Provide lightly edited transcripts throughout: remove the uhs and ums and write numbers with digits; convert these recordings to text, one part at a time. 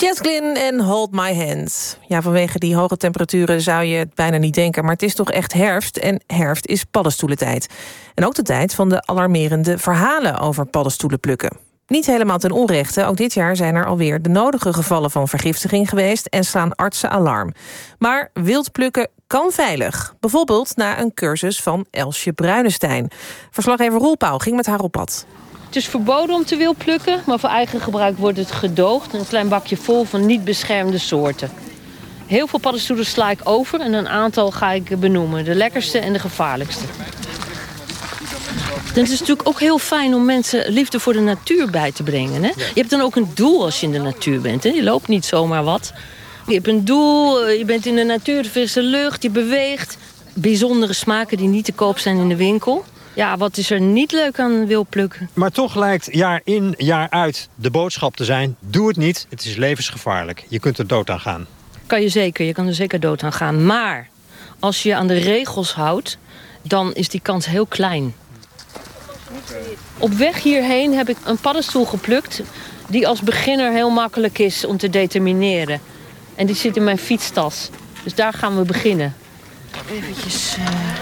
Jess Glynn en Hold My Hand. Ja, vanwege die hoge temperaturen zou je het bijna niet denken, maar het is toch echt herfst. En herfst is paddenstoelentijd. En ook de tijd van de alarmerende verhalen over paddenstoelen plukken. Niet helemaal ten onrechte. Ook dit jaar zijn er alweer de nodige gevallen van vergiftiging geweest en slaan artsen alarm. Maar wild plukken kan veilig. Bijvoorbeeld na een cursus van Elsje Bruinestein. Verslaggever Roel Pauw ging met haar op pad. Het is verboden om te wild plukken, maar voor eigen gebruik wordt het gedoogd. Een klein bakje vol van niet beschermde soorten. Heel veel paddenstoelen sla ik over en een aantal ga ik benoemen. De lekkerste en de gevaarlijkste. Het is natuurlijk ook heel fijn om mensen liefde voor de natuur bij te brengen. Hè? Je hebt dan ook een doel als je in de natuur bent. Hè? Je loopt niet zomaar wat. Je hebt een doel, je bent in de natuur, de frisse lucht, je beweegt. Bijzondere smaken die niet te koop zijn in de winkel. Ja, wat is er niet leuk aan wild plukken? Maar toch lijkt jaar in, jaar uit de boodschap te zijn: doe het niet, het is levensgevaarlijk. Je kunt er dood aan gaan. Je kan er zeker dood aan gaan. Maar als je je aan de regels houdt, dan is die kans heel klein. Op weg hierheen heb ik een paddenstoel geplukt die als beginner heel makkelijk is om te determineren. En die zit in mijn fietstas. Dus daar gaan we beginnen. Eventjes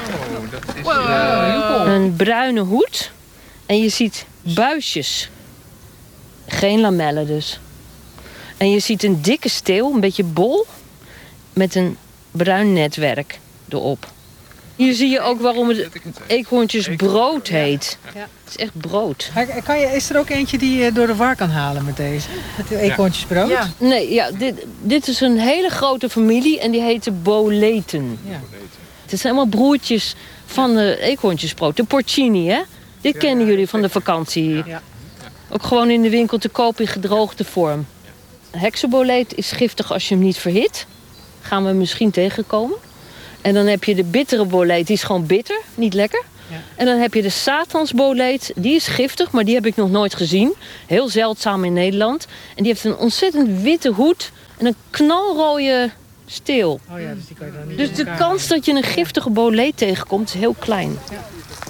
een bruine hoed. En je ziet buisjes. Geen lamellen dus. En je ziet een dikke steel, een beetje bol, met een bruin netwerk erop. Hier zie je ook waarom het eekhoorntjesbrood heet. Ja. Het is echt brood. Is er ook eentje die je door de war kan halen met deze? Het eekhoorntjesbrood? Ja. Nee, ja, dit is een hele grote familie en die heet de boleten. Ja. Het zijn allemaal broertjes van de eekhoorntjesbrood. De porcini, hè? Dit kennen jullie van de vakantie hier. Ja. Ook gewoon in de winkel te koop in gedroogde vorm. Heksenboleet is giftig als je hem niet verhit. Gaan we misschien tegenkomen. En dan heb je de bittere boleet, die is gewoon bitter, niet lekker. Ja. En dan heb je de satansboleet, die is giftig, maar die heb ik nog nooit gezien. Heel zeldzaam in Nederland. En die heeft een ontzettend witte hoed en een knalrode steel. Oh ja, dus die kan je dan niet. Dus de kans dat je een giftige boleet tegenkomt is heel klein. Ja.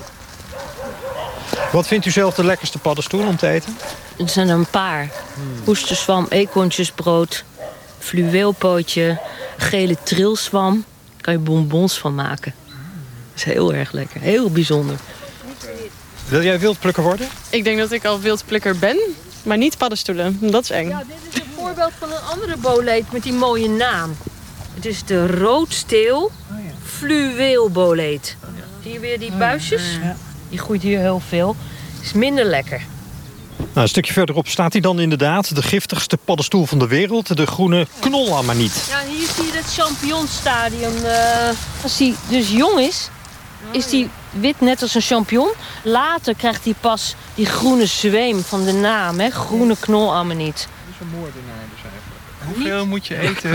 Wat vindt u zelf de lekkerste paddenstoel om te eten? Er zijn er een paar. Oesterzwam, eekhoorntjesbrood, fluweelpootje, gele trilzwam. Daar kan je bonbons van maken. Dat is heel erg lekker. Heel bijzonder. Wil jij wildplukker worden? Ik denk dat ik al wildplukker ben, maar niet paddenstoelen. Dat is eng. Ja, dit is een voorbeeld van een andere boleet met die mooie naam. Het is de roodsteel fluweelboleet. Zie je weer die buisjes? Die groeit hier heel veel. Is minder lekker. Nou, een stukje verderop staat hij dan inderdaad. De giftigste paddenstoel van de wereld. De groene knolamaniet. Ja, hier zie je het champignonstadium. Als hij dus jong is die wit net als een champignon. Later krijgt hij pas die groene zweem van de naam. Hè? Groene knolamaniet. Dat is een moordenaar dus eigenlijk. Hoeveel moet je eten?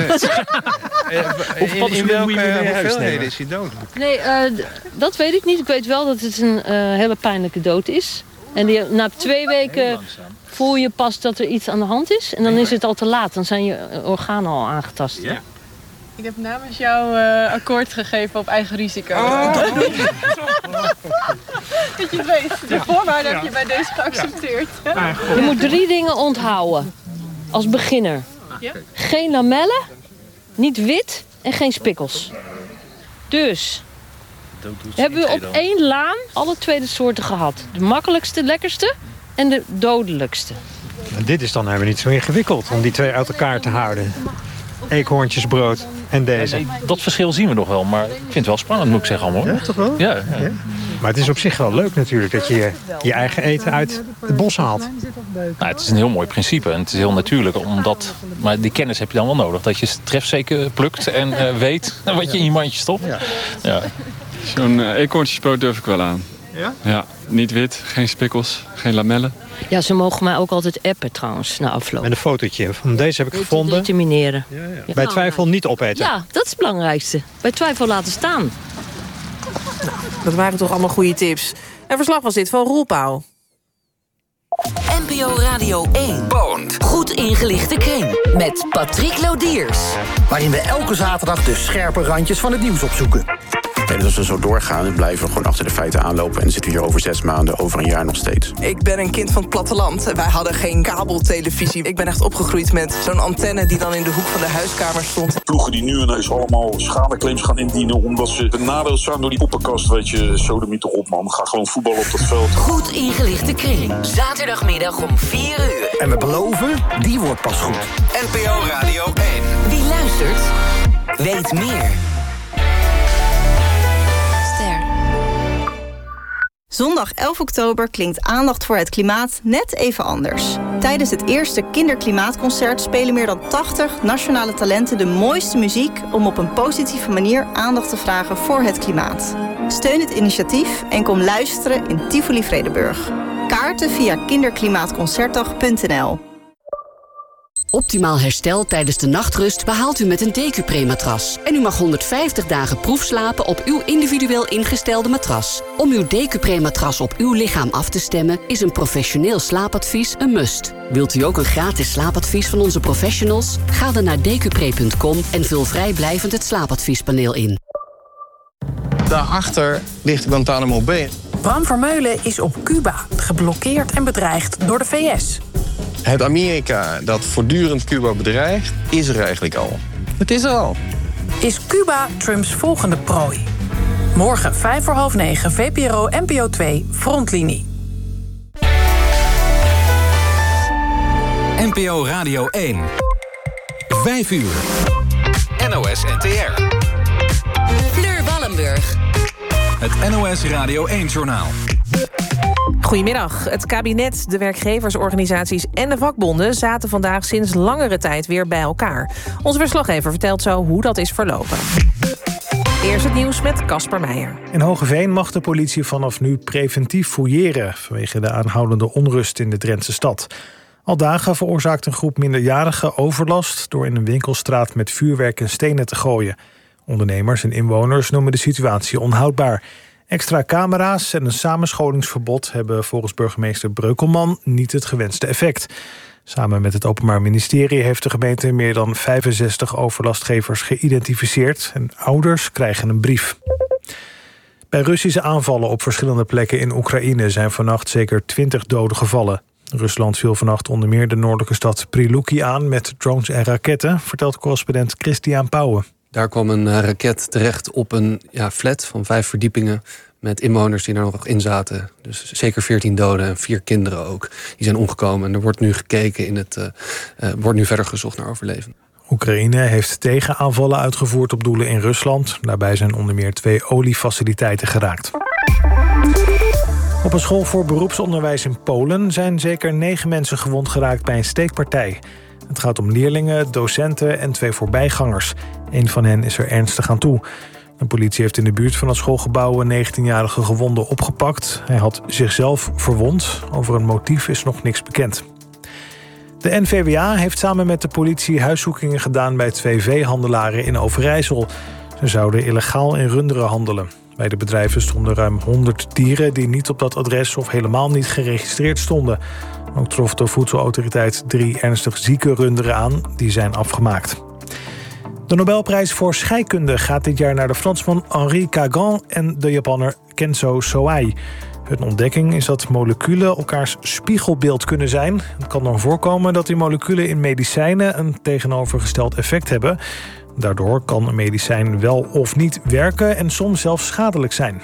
In welke hoeveelheden is hij dood? Nee, dat weet ik niet. Ik weet wel dat het een hele pijnlijke dood is. En na 2 weken voel je pas dat er iets aan de hand is. En dan is het al te laat. Dan zijn je organen al aangetast. Ja. Ik heb namens jou akkoord gegeven op eigen risico. Dat je het weet. De voorwaarden heb je bij deze geaccepteerd. Je moet 3 dingen onthouden. Als beginner. Ja? Geen lamellen, niet wit en geen spikkels. Dus hebben we op 1 laan alle 2 de soorten gehad. De makkelijkste, lekkerste en de dodelijkste. En dit is dan helemaal niet zo ingewikkeld om die 2 uit elkaar te houden. Eekhoorntjesbrood en deze. Nee, dat verschil zien we nog wel, maar ik vind het wel spannend, moet ik zeggen allemaal. Ja, toch wel? Ja. Maar het is op zich wel leuk natuurlijk dat je je eigen eten uit het bos haalt. Nou, het is een heel mooi principe en het is heel natuurlijk. Maar die kennis heb je dan wel nodig. Dat je trefzeker plukt en weet wat je in je mandje stopt. Ja. Zo'n eekhoorntjesbrood durf ik wel aan. Ja? Ja, niet wit, geen spikkels, geen lamellen. Ja, ze mogen mij ook altijd appen trouwens, na afloop. Met een fotootje van deze heb ik gevonden. Determineren. Ja. Bij twijfel niet opeten. Ja, dat is het belangrijkste. Bij twijfel laten staan. Dat waren toch allemaal goede tips. En verslag was dit van Roel Pauw. NPO Radio 1. Bond. Goed ingelichte kring. Met Patrick Lodiers. Waarin we elke zaterdag de scherpe randjes van het nieuws opzoeken. En als we zo doorgaan, dan blijven we gewoon achter de feiten aanlopen. En dan zitten we hier over 6 maanden, over een jaar nog steeds. Ik ben een kind van het platteland. Wij hadden geen kabeltelevisie. Ik ben echt opgegroeid met zo'n antenne die dan in de hoek van de huiskamer stond. Ploegen die nu ineens allemaal schadeclaims gaan indienen omdat ze benadeeld zijn door die poppenkast. Weet je, sodemiet toch op, man. Ga gewoon voetballen op dat veld. Goed ingelichte kring. Zaterdagmiddag om 4 uur. En we beloven, die wordt pas goed. NPO Radio 1. Wie luistert, weet meer. Zondag 11 oktober klinkt aandacht voor het klimaat net even anders. Tijdens het eerste Kinderklimaatconcert spelen meer dan 80 nationale talenten de mooiste muziek om op een positieve manier aandacht te vragen voor het klimaat. Steun het initiatief en kom luisteren in Tivoli Vredenburg. Kaarten via kinderklimaatconcertdag.nl. Optimaal herstel tijdens de nachtrust behaalt u met een Decupre-matras. En u mag 150 dagen proefslapen op uw individueel ingestelde matras. Om uw Decupre-matras op uw lichaam af te stemmen is een professioneel slaapadvies een must. Wilt u ook een gratis slaapadvies van onze professionals? Ga dan naar decupre.com en vul vrijblijvend het slaapadviespaneel in. Daarachter ligt Guantanamo Bay. Bram Vermeulen is op Cuba, geblokkeerd en bedreigd door de VS. Het Amerika dat voortdurend Cuba bedreigt, is er eigenlijk al. Het is er al. Is Cuba Trumps volgende prooi? Morgen 9:05, VPRO NPO 2, Frontlinie. NPO Radio 1. 5 uur. NOS NTR. Fleur Wallenburg. Het NOS Radio 1-journaal. Goedemiddag. Het kabinet, de werkgeversorganisaties en de vakbonden zaten vandaag sinds langere tijd weer bij elkaar. Onze verslaggever vertelt zo hoe dat is verlopen. Eerst het nieuws met Casper Meijer. In Hoogeveen mag de politie vanaf nu preventief fouilleren vanwege de aanhoudende onrust in de Drentse stad. Al dagen veroorzaakt een groep minderjarigen overlast door in een winkelstraat met vuurwerk en stenen te gooien. Ondernemers en inwoners noemen de situatie onhoudbaar. Extra camera's en een samenscholingsverbod hebben volgens burgemeester Breukelman niet het gewenste effect. Samen met het Openbaar Ministerie heeft de gemeente meer dan 65 overlastgevers geïdentificeerd en ouders krijgen een brief. Bij Russische aanvallen op verschillende plekken in Oekraïne zijn vannacht zeker 20 doden gevallen. Rusland viel vannacht onder meer de noordelijke stad Priluki aan met drones en raketten, vertelt correspondent Christian Pauwen. Daar kwam een raket terecht op een flat van 5 verdiepingen met inwoners die er nog in zaten. Dus zeker 14 doden en 4 kinderen ook. Die zijn omgekomen en er wordt nu gekeken wordt nu verder gezocht naar overlevenden. Oekraïne heeft tegenaanvallen uitgevoerd op doelen in Rusland. Daarbij zijn onder meer 2 oliefaciliteiten geraakt. Op een school voor beroepsonderwijs in Polen zijn zeker 9 mensen gewond geraakt bij een steekpartij. Het gaat om leerlingen, docenten en 2 voorbijgangers. Een van hen is er ernstig aan toe. De politie heeft in de buurt van het schoolgebouw een 19-jarige gewonde opgepakt. Hij had zichzelf verwond. Over een motief is nog niks bekend. De NVWA heeft samen met de politie huiszoekingen gedaan bij 2 veehandelaren in Overijssel. Ze zouden illegaal in runderen handelen. Bij de bedrijven stonden ruim 100 dieren die niet op dat adres of helemaal niet geregistreerd stonden. Ook trof de voedselautoriteit 3 ernstig zieke runderen aan. Die zijn afgemaakt. De Nobelprijs voor scheikunde gaat dit jaar naar de Fransman Henri Cagan en de Japanner Kenzo Soai. Hun ontdekking is dat moleculen elkaars spiegelbeeld kunnen zijn. Het kan dan voorkomen dat die moleculen in medicijnen een tegenovergesteld effect hebben. Daardoor kan een medicijn wel of niet werken en soms zelfs schadelijk zijn.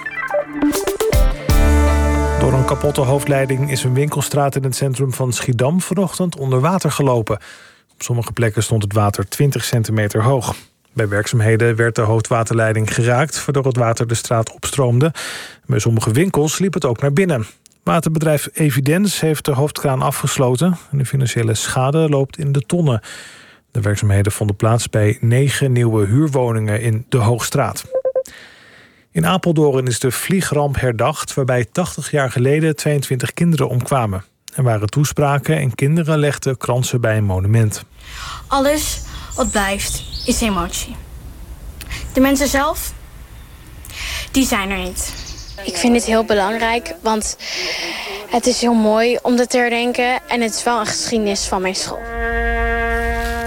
Door een kapotte hoofdleiding is een winkelstraat in het centrum van Schiedam vanochtend onder water gelopen. Op sommige plekken stond het water 20 centimeter hoog. Bij werkzaamheden werd de hoofdwaterleiding geraakt, waardoor het water de straat opstroomde. Bij sommige winkels liep het ook naar binnen. Waterbedrijf Evidens heeft de hoofdkraan afgesloten en de financiële schade loopt in de tonnen. De werkzaamheden vonden plaats bij 9 nieuwe huurwoningen in de Hoogstraat. In Apeldoorn is de vliegramp herdacht, waarbij 80 jaar geleden 22 kinderen omkwamen. Er waren toespraken en kinderen legden kransen bij een monument. Alles wat blijft is emotie. De mensen zelf, die zijn er niet. Ik vind het heel belangrijk, want het is heel mooi om dat te herdenken. En het is wel een geschiedenis van mijn school.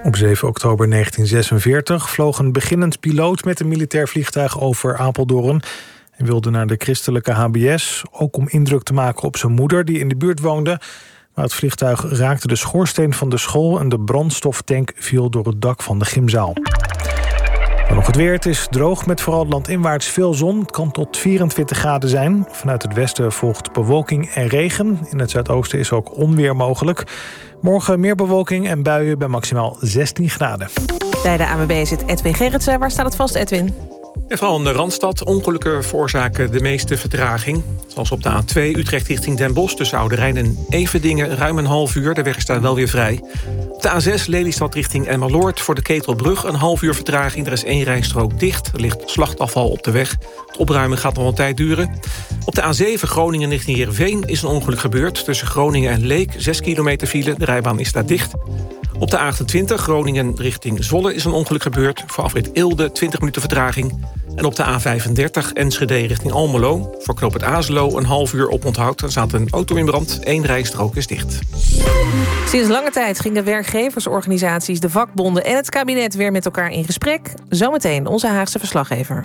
Op 7 oktober 1946 vloog een beginnend piloot met een militair vliegtuig over Apeldoorn. Hij wilde naar de christelijke HBS, ook om indruk te maken op zijn moeder die in de buurt woonde. Maar het vliegtuig raakte de schoorsteen van de school en de brandstoftank viel door het dak van de gymzaal. Dan nog het weer. Het is droog met vooral landinwaarts veel zon. Het kan tot 24 graden zijn. Vanuit het westen volgt bewolking en regen. In het zuidoosten is ook onweer mogelijk. Morgen meer bewolking en buien bij maximaal 16 graden. Bij de ANWB zit Edwin Gerritsen. Waar staat het vast, Edwin? En vooral in de Randstad. Ongelukken veroorzaken de meeste vertraging. Zoals op de A2 Utrecht richting Den Bosch tussen Oude Rijn en Everdingen ruim een half uur. De weg is daar wel weer vrij. Op de A6 Lelystad richting Emmeloord voor de Ketelbrug een half uur vertraging. Er is 1 rijstrook dicht. Er ligt slachtafval op de weg. Het opruimen gaat nog een tijd duren. Op de A7 Groningen richting Heerenveen is een ongeluk gebeurd. Tussen Groningen en Leek 6 kilometer file. De rijbaan is daar dicht. Op de A28 Groningen richting Zwolle is een ongeluk gebeurd. Voor afrit Eelde 20 minuten vertraging. En op de A35 Enschede richting Almelo. Voor knooppunt Azelo een half uur oponthoud. Er staat een auto in brand. 1 rijstrook is dicht. Sinds lange tijd gingen werkgeversorganisaties, de vakbonden en het kabinet weer met elkaar in gesprek. Zometeen onze Haagse verslaggever.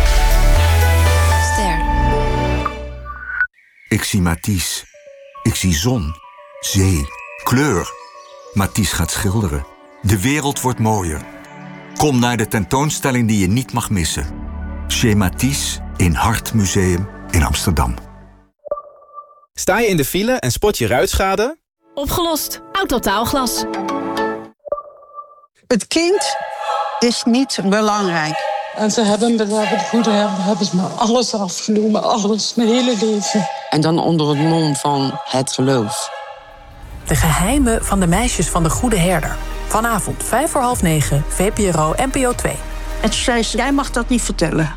Ster. Ik zie Mathies. Ik zie zon, zee, kleur. Mathies gaat schilderen. De wereld wordt mooier. Kom naar de tentoonstelling die je niet mag missen. Chez Mathies in Hartmuseum in Amsterdam. Sta je in de file en spot je ruitschade? Opgelost. Autotaalglas. Het kind is niet belangrijk. En ze hebben bij de goede hebben ze me alles afgenomen. Alles, mijn hele leven. En dan onder het mom van het geloof. De geheimen van de meisjes van de Goede Herder. Vanavond 9:05, VPRO NPO 2. En toen zei ze, jij mag dat niet vertellen.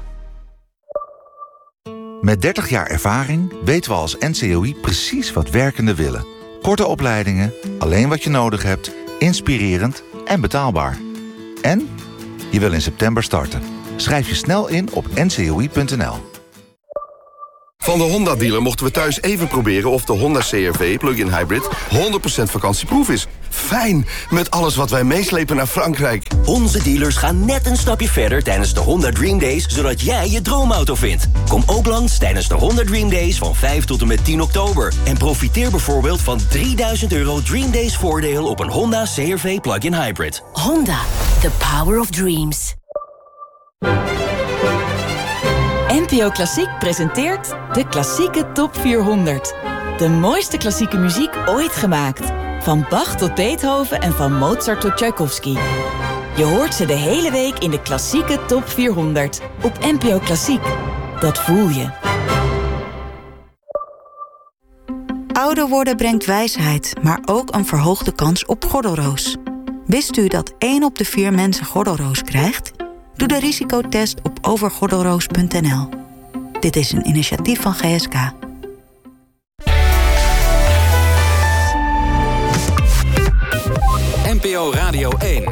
Met 30 jaar ervaring weten we als NCOI precies wat werkenden willen. Korte opleidingen, alleen wat je nodig hebt, inspirerend en betaalbaar. En je wil in september starten. Schrijf je snel in op ncoi.nl. Van de Honda-dealer mochten we thuis even proberen of de Honda CR-V plug-in hybrid 100% vakantieproof is. Fijn, met alles wat wij meeslepen naar Frankrijk. Onze dealers gaan net een stapje verder tijdens de Honda Dream Days, zodat jij je droomauto vindt. Kom ook langs tijdens de Honda Dream Days van 5 tot en met 10 oktober. En profiteer bijvoorbeeld van €3000 Dream Days voordeel op een Honda CR-V plug-in hybrid. Honda, the power of dreams. NPO Klassiek presenteert de klassieke top 400. De mooiste klassieke muziek ooit gemaakt. Van Bach tot Beethoven en van Mozart tot Tchaikovsky. Je hoort ze de hele week in de klassieke top 400. Op NPO Klassiek. Dat voel je. Ouder worden brengt wijsheid, maar ook een verhoogde kans op gordelroos. Wist u dat 1 op de 4 mensen gordelroos krijgt? Doe de risicotest op overgordelroos.nl. Dit is een initiatief van GSK. NPO Radio 1.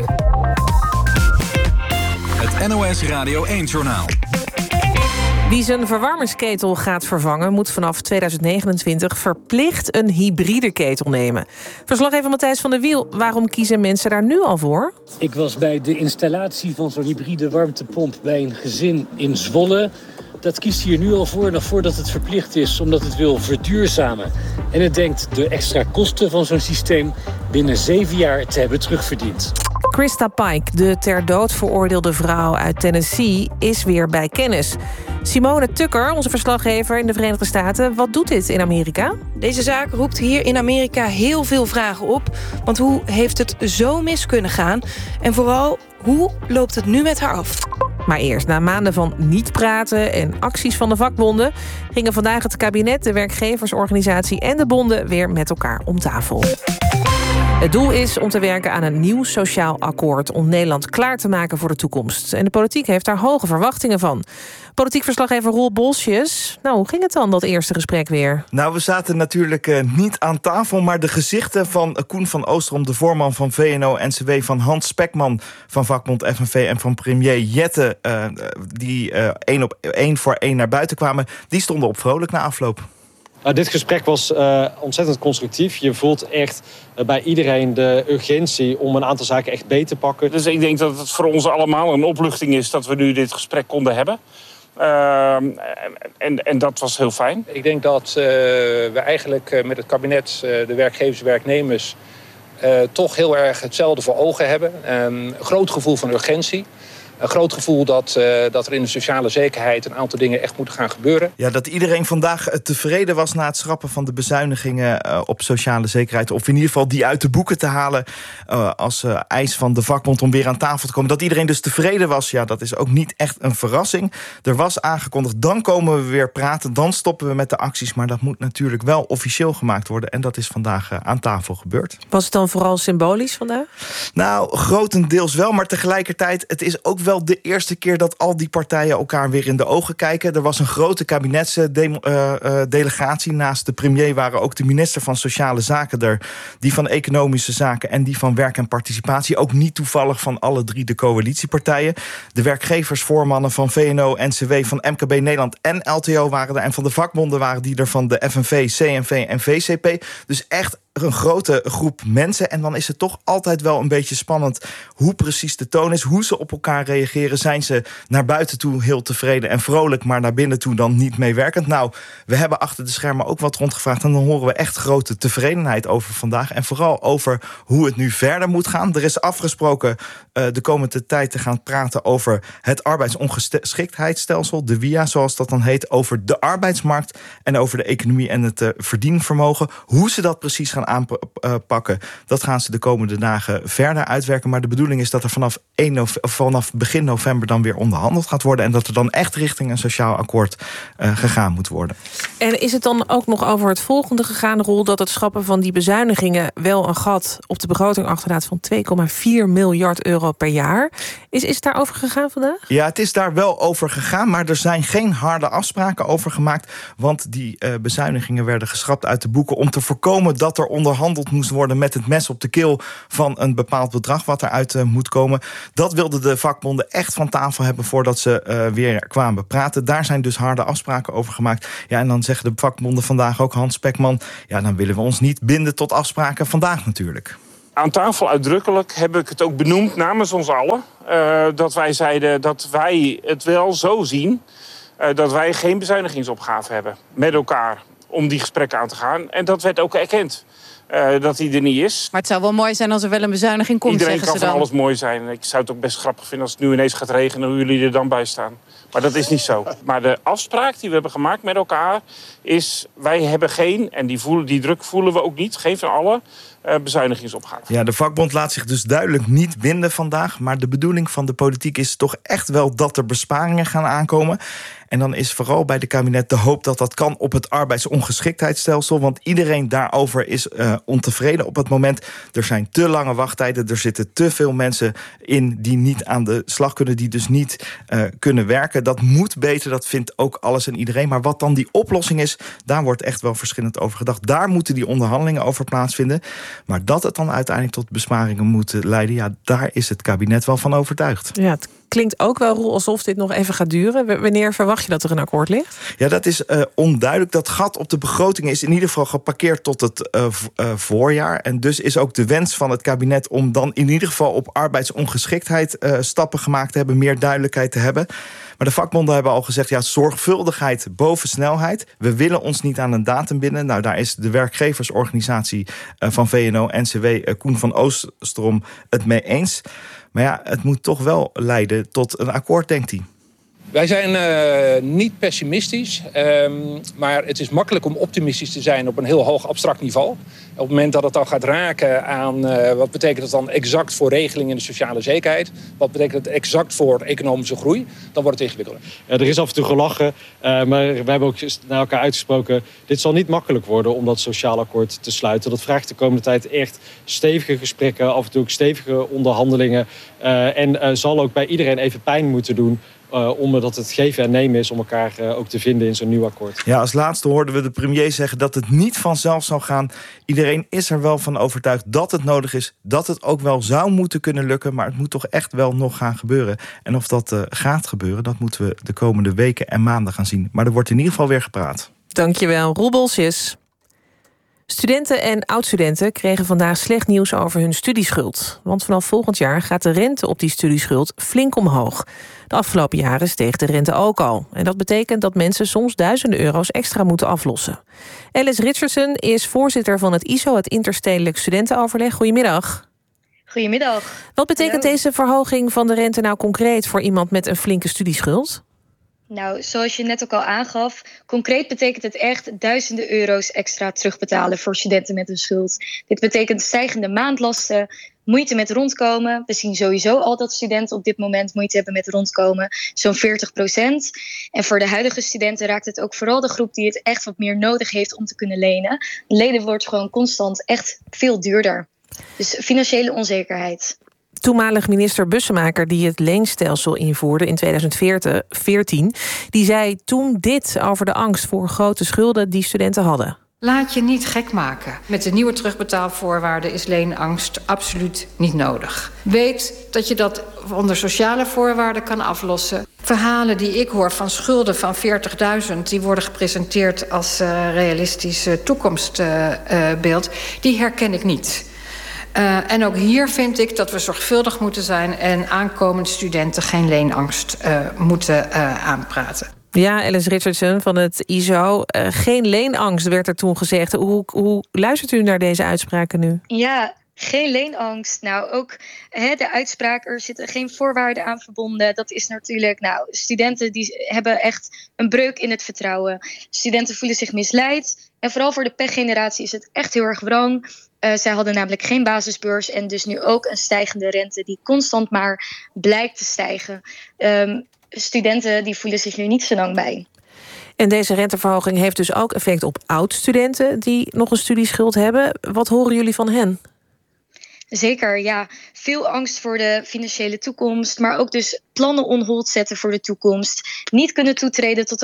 Het NOS Radio 1-journaal. Wie zijn verwarmingsketel gaat vervangen, moet vanaf 2029 verplicht een hybride ketel nemen. Verslaggever Matthijs van der Wiel, waarom kiezen mensen daar nu al voor? Ik was bij de installatie van zo'n hybride warmtepomp bij een gezin in Zwolle. Dat kiest hier nu al voor, nog voordat het verplicht is, omdat het wil verduurzamen. En het denkt de extra kosten van zo'n systeem binnen 7 jaar te hebben terugverdiend. Krista Pike, de ter dood veroordeelde vrouw uit Tennessee, is weer bij kennis. Simone Tucker, onze verslaggever in de Verenigde Staten, wat doet dit in Amerika? Deze zaak roept hier in Amerika heel veel vragen op. Want hoe heeft het zo mis kunnen gaan? En vooral, hoe loopt het nu met haar af? Maar eerst, na maanden van niet praten en acties van de vakbonden, gingen vandaag het kabinet, de werkgeversorganisatie en de bonden weer met elkaar om tafel. Het doel is om te werken aan een nieuw sociaal akkoord om Nederland klaar te maken voor de toekomst. En de politiek heeft daar hoge verwachtingen van. Politiek verslaggever Roel Bolsjes. Nou, hoe ging het dan, dat eerste gesprek weer? Nou, we zaten natuurlijk niet aan tafel, maar de gezichten van Koen van Oosterom, de voorman van VNO-NCW, van Hans Spekman van vakbond FNV en van premier Jette, die 1 voor 1 naar buiten kwamen, die stonden op vrolijk na afloop. Dit gesprek was ontzettend constructief. Je voelt echt bij iedereen de urgentie om een aantal zaken echt beter te pakken. Dus ik denk dat het voor ons allemaal een opluchting is dat we nu dit gesprek konden hebben. En dat was heel fijn. Ik denk dat we eigenlijk met het kabinet, de werkgevers en werknemers, toch heel erg hetzelfde voor ogen hebben. Een groot gevoel van urgentie. Een groot gevoel dat er in de sociale zekerheid een aantal dingen echt moeten gaan gebeuren. Ja, dat iedereen vandaag tevreden was na het schrappen van de bezuinigingen op sociale zekerheid. Of in ieder geval die uit de boeken te halen als eis van de vakbond om weer aan tafel te komen. Dat iedereen dus tevreden was, ja, dat is ook niet echt een verrassing. Er was aangekondigd, dan komen we weer praten, dan stoppen we met de acties. Maar dat moet natuurlijk wel officieel gemaakt worden. En dat is vandaag aan tafel gebeurd. Was het dan vooral symbolisch vandaag? Nou, grotendeels wel, maar tegelijkertijd, het is ook wel de eerste keer dat al die partijen elkaar weer in de ogen kijken. Er was een grote kabinetsdelegatie. Naast de premier waren ook de minister van Sociale Zaken er, die van Economische Zaken en die van Werk en Participatie. Ook niet toevallig van alle drie de coalitiepartijen. De werkgeversvoormannen van VNO, NCW, van MKB Nederland en LTO waren er. En van de vakbonden waren die er van de FNV, CNV en VCP. Dus echt een grote groep mensen. En dan is het toch altijd wel een beetje spannend hoe precies de toon is, hoe ze op elkaar reageren. Zijn ze naar buiten toe heel tevreden en vrolijk, maar naar binnen toe dan niet meewerkend? Nou, we hebben achter de schermen ook wat rondgevraagd en dan horen we echt grote tevredenheid over vandaag. En vooral over hoe het nu verder moet gaan. Er is afgesproken de komende tijd te gaan praten over het arbeidsongeschiktheidsstelsel, de WIA zoals dat dan heet, over de arbeidsmarkt en over de economie en het verdienvermogen. Hoe ze dat precies gaan aanpakken, dat gaan ze de komende dagen verder uitwerken. Maar de bedoeling is dat er vanaf begin november dan weer onderhandeld gaat worden en dat er dan echt richting een sociaal akkoord gegaan moet worden. En is het dan ook nog over het volgende gegaan, Roel, dat het schrappen van die bezuinigingen wel een gat op de begroting achterlaat van 2,4 miljard euro per jaar? Is het daarover gegaan vandaag? Ja, het is daar wel over gegaan, maar er zijn geen harde afspraken over gemaakt, want die bezuinigingen werden geschrapt uit de boeken om te voorkomen dat er onderhandeld moest worden met het mes op de keel van een bepaald bedrag wat eruit moet komen. Dat wilden de vakbonden echt van tafel hebben voordat ze weer kwamen praten. Daar zijn dus harde afspraken over gemaakt. Ja, en dan zeggen de vakbonden vandaag ook, Hans Spekman, ja, dan willen we ons niet binden tot afspraken vandaag natuurlijk. Aan tafel uitdrukkelijk heb ik het ook benoemd namens ons allen. Dat wij zeiden dat wij het wel zo zien dat wij geen bezuinigingsopgave hebben met elkaar om die gesprekken aan te gaan. En dat werd ook erkend. Dat die er niet is. Maar het zou wel mooi zijn als er wel een bezuiniging komt, Iedereen zeggen ze kan dan. van alles mooi zijn. Ik zou het ook best grappig vinden als het nu ineens gaat regenen, hoe jullie er dan bij staan. Maar dat is niet zo. Maar de afspraak die we hebben gemaakt met elkaar is, wij hebben geen, en die druk voelen we ook niet, geen van alle bezuinigingsopgave. Ja, de vakbond laat zich dus duidelijk niet binden vandaag, maar de bedoeling van de politiek is toch echt wel dat er besparingen gaan aankomen. En dan is vooral bij de kabinet de hoop dat dat kan op het arbeidsongeschiktheidsstelsel. Want iedereen daarover is ontevreden op het moment. Er zijn te lange wachttijden. Er zitten te veel mensen in die niet aan de slag kunnen. Die dus niet kunnen werken. Dat moet beter, dat vindt ook alles en iedereen. Maar wat dan die oplossing is, daar wordt echt wel verschillend over gedacht. Daar moeten die onderhandelingen over plaatsvinden. Maar dat het dan uiteindelijk tot besparingen moet leiden, ja, daar is het kabinet wel van overtuigd. Ja, het klinkt ook wel, Roel, alsof dit nog even gaat duren. Wanneer verwacht je dat er een akkoord ligt? Ja, dat is onduidelijk. Dat gat op de begroting is in ieder geval geparkeerd tot het voorjaar. En dus is ook de wens van het kabinet om dan in ieder geval op arbeidsongeschiktheid stappen gemaakt te hebben, meer duidelijkheid te hebben. Maar de vakbonden hebben al gezegd, ja, zorgvuldigheid boven snelheid. We willen ons niet aan een datum binden. Nou, daar is de werkgeversorganisatie van VNO-NCW, Koen van Oostrom, het mee eens. Maar ja, het moet toch wel leiden tot een akkoord, denkt hij. Wij zijn niet pessimistisch, maar het is makkelijk om optimistisch te zijn op een heel hoog abstract niveau. Op het moment dat het dan gaat raken aan wat betekent het dan exact voor regelingen in de sociale zekerheid, wat betekent het exact voor economische groei, dan wordt het ingewikkelder. Ja, er is af en toe gelachen, maar we hebben ook naar elkaar uitgesproken, dit zal niet makkelijk worden om dat sociaal akkoord te sluiten. Dat vraagt de komende tijd echt stevige gesprekken, af en toe ook stevige onderhandelingen en zal ook bij iedereen even pijn moeten doen. Omdat het geven en nemen is om elkaar ook te vinden in zo'n nieuw akkoord. Ja, als laatste hoorden we de premier zeggen dat het niet vanzelf zal gaan. Iedereen is er wel van overtuigd dat het nodig is, dat het ook wel zou moeten kunnen lukken, maar het moet toch echt wel nog gaan gebeuren. En of dat gaat gebeuren, dat moeten we de komende weken en maanden gaan zien. Maar er wordt in ieder geval weer gepraat. Dankjewel, Roel Bolsjes. Studenten en oud-studenten kregen vandaag slecht nieuws over hun studieschuld. Want vanaf volgend jaar gaat de rente op die studieschuld flink omhoog. De afgelopen jaren steeg de rente ook al. En dat betekent dat mensen soms duizenden euro's extra moeten aflossen. Alice Richardson is voorzitter van het ISO, het Interstedelijk Studentenoverleg. Goedemiddag. Goedemiddag. Wat betekent deze verhoging van de rente nou concreet voor iemand met een flinke studieschuld? Nou, zoals je net ook al aangaf, concreet betekent het echt duizenden euro's extra terugbetalen voor studenten met een schuld. Dit betekent stijgende maandlasten, moeite met rondkomen. We zien sowieso al dat studenten op dit moment moeite hebben met rondkomen, zo'n 40%. En voor de huidige studenten raakt het ook vooral de groep die het echt wat meer nodig heeft om te kunnen lenen. Lenen wordt gewoon constant echt veel duurder. Dus financiële onzekerheid. Toenmalig minister Bussemaker, die het leenstelsel invoerde in 2014... die zei toen dit over de angst voor grote schulden die studenten hadden. Laat je niet gek maken. Met de nieuwe terugbetaalvoorwaarden is leenangst absoluut niet nodig. Weet dat je dat onder sociale voorwaarden kan aflossen. Verhalen die ik hoor van schulden van 40.000... die worden gepresenteerd als realistisch toekomstbeeld... die herken ik niet. En ook hier vind ik dat we zorgvuldig moeten zijn... en aankomende studenten geen leenangst moeten aanpraten. Ja, Alice Richardson van het ISO. Geen leenangst werd er toen gezegd. Hoe luistert u naar deze uitspraken nu? Ja, geen leenangst. Nou, ook de uitspraak, er zitten geen voorwaarden aan verbonden. Dat is natuurlijk, studenten die hebben echt een breuk in het vertrouwen. Studenten voelen zich misleid. En vooral voor de pechgeneratie is het echt heel erg wrang. Zij hadden namelijk geen basisbeurs en dus nu ook een stijgende rente die constant maar blijkt te stijgen. Studenten die voelen zich hier niet zo lang bij. En deze renteverhoging heeft dus ook effect op oud-studenten die nog een studieschuld hebben. Wat horen jullie van hen? Zeker, ja. Veel angst voor de financiële toekomst, maar ook dus plannen on hold zetten voor de toekomst. Niet kunnen toetreden tot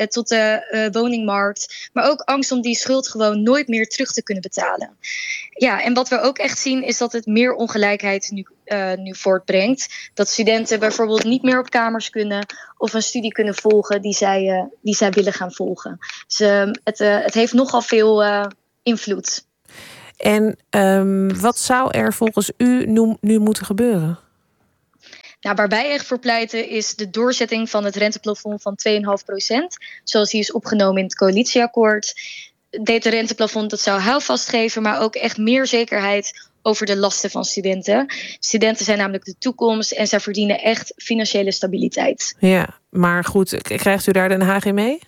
de woningmarkt, maar ook angst om die schuld gewoon nooit meer terug te kunnen betalen. Ja, en wat we ook echt zien is dat het meer ongelijkheid nu voortbrengt. Dat studenten bijvoorbeeld niet meer op kamers kunnen of een studie kunnen volgen die zij willen gaan volgen. Dus het heeft nogal veel invloed. En wat zou er volgens u nu moeten gebeuren? Nou, waar wij echt voor pleiten is de doorzetting van het renteplafond van 2,5%. Zoals die is opgenomen in het coalitieakkoord. Dit renteplafond dat zou houvast geven, maar ook echt meer zekerheid over de lasten van studenten. Studenten zijn namelijk de toekomst en zij verdienen echt financiële stabiliteit. Ja, maar goed, krijgt u daar Den Haag in mee?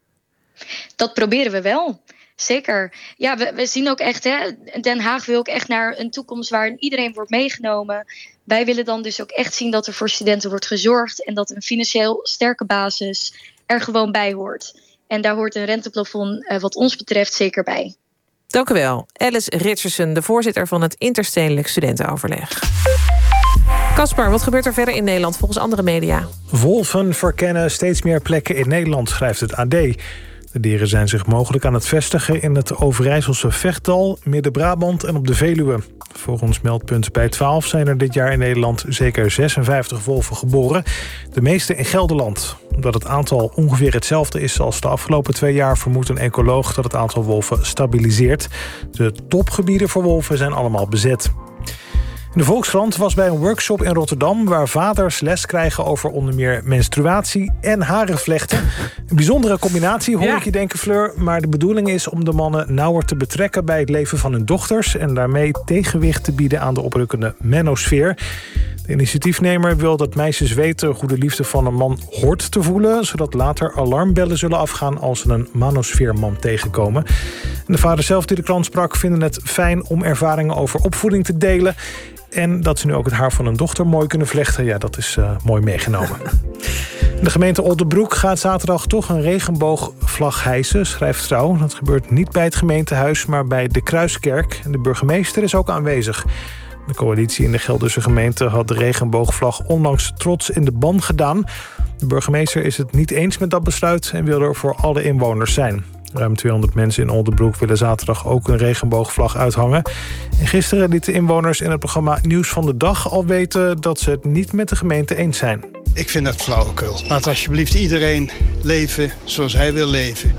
Dat proberen we wel. Zeker. Ja, we zien ook echt, Den Haag wil ook echt naar een toekomst waarin iedereen wordt meegenomen. Wij willen dan dus ook echt zien dat er voor studenten wordt gezorgd en dat een financieel sterke basis er gewoon bij hoort. En daar hoort een renteplafond wat ons betreft zeker bij. Dank u wel. Alice Richardson, de voorzitter van het Interstedelijk Studentenoverleg. Caspar, wat gebeurt er verder in Nederland volgens andere media? Wolven verkennen steeds meer plekken in Nederland, schrijft het AD. De dieren zijn zich mogelijk aan het vestigen in het Overijsselse Vechtdal, Midden-Brabant en op de Veluwe. Volgens meldpunt bij 12 zijn er dit jaar in Nederland zeker 56 wolven geboren. De meeste in Gelderland. Omdat het aantal ongeveer hetzelfde is als de afgelopen 2 jaar... vermoedt een ecoloog dat het aantal wolven stabiliseert. De topgebieden voor wolven zijn allemaal bezet. De Volkskrant was bij een workshop in Rotterdam waar vaders les krijgen over onder meer menstruatie en harenvlechten. Een bijzondere combinatie, hoor ik je denken, Fleur. Maar de bedoeling is om de mannen nauwer te betrekken bij het leven van hun dochters en daarmee tegenwicht te bieden aan de oprukkende manosfeer. De initiatiefnemer wil dat meisjes weten hoe de liefde van een man hoort te voelen, zodat later alarmbellen zullen afgaan als ze een manosfeerman tegenkomen. En de vaders zelf die de krant sprak vinden het fijn om ervaringen over opvoeding te delen. En dat ze nu ook het haar van hun dochter mooi kunnen vlechten. Ja, dat is mooi meegenomen. De gemeente Oldebroek gaat zaterdag toch een regenboogvlag hijsen, schrijft Trouw. Dat gebeurt niet bij het gemeentehuis, maar bij de Kruiskerk. En de burgemeester is ook aanwezig. De coalitie in de Gelderse gemeente had de regenboogvlag onlangs trots in de ban gedaan. De burgemeester is het niet eens met dat besluit en wil er voor alle inwoners zijn. Ruim 200 mensen in Oldebroek willen zaterdag ook een regenboogvlag uithangen. En gisteren lieten inwoners in het programma Nieuws van de Dag al weten dat ze het niet met de gemeente eens zijn. Ik vind dat flauwekul. Laat alsjeblieft iedereen leven zoals hij wil leven. De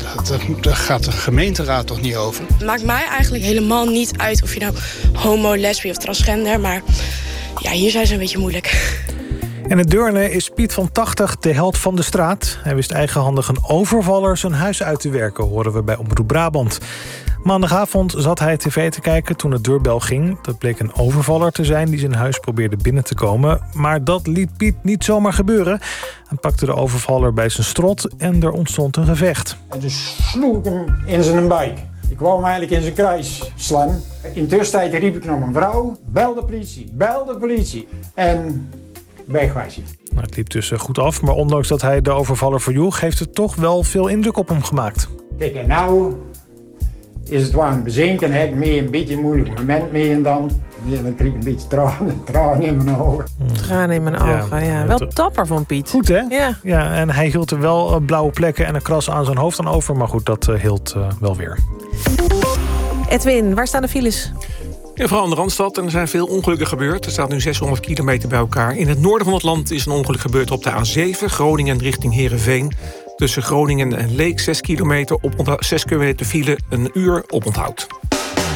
Daar gaat de gemeenteraad toch niet over? Het maakt mij eigenlijk helemaal niet uit of je nou homo, lesbi of transgender... maar ja, hier zijn ze een beetje moeilijk. En in Deurne is Piet van 80 de held van de straat. Hij wist eigenhandig een overvaller zijn huis uit te werken, horen we bij Omroep Brabant. Maandagavond zat hij tv te kijken toen de deurbel ging. Dat bleek een overvaller te zijn die zijn huis probeerde binnen te komen. Maar dat liet Piet niet zomaar gebeuren. Hij pakte de overvaller bij zijn strot en er ontstond een gevecht. En dus sloeg ik hem in zijn buik. Ik wou hem eigenlijk in zijn kruis slaan. In de tussentijd riep ik naar mijn vrouw. Bel de politie. En weg was hij. Het liep dus goed af, maar ondanks dat hij de overvaller verjoeg... heeft het toch wel veel indruk op hem gemaakt. Kijk, en nou is het waar een bezinken. Heb ik mee een beetje een moeilijk moment mee en dan kreeg ik een beetje tranen in mijn ogen. Tranen in mijn ogen, ja. Wel dapper van Piet. Goed, hè? Ja, en hij hield er wel blauwe plekken en een kras aan zijn hoofd aan over. Maar goed, dat hield wel weer. Edwin, waar staan de files? Ja, vooral in de Randstad. En er zijn veel ongelukken gebeurd. Er staat nu 600 kilometer bij elkaar. In het noorden van het land is een ongeluk gebeurd op de A7. Groningen richting Heerenveen. Tussen Groningen en Leek 6 kilometer file, een uur oponthoud.